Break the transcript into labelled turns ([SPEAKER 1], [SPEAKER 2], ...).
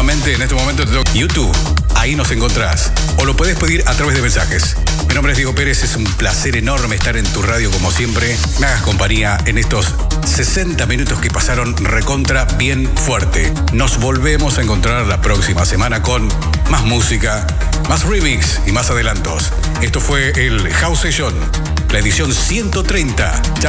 [SPEAKER 1] nuevamente en este momento te toca YouTube. Ahí nos encontrás. O lo podés pedir a través de mensajes. Mi nombre es Diego Pérez, es un placer enorme estar en tu radio como siempre. Me hagas compañía en estos 60 minutos que pasaron recontra bien fuerte. Nos volvemos a encontrar la próxima semana con más música, más remix y más adelantos. Esto fue el House Session, la edición 130. Chao.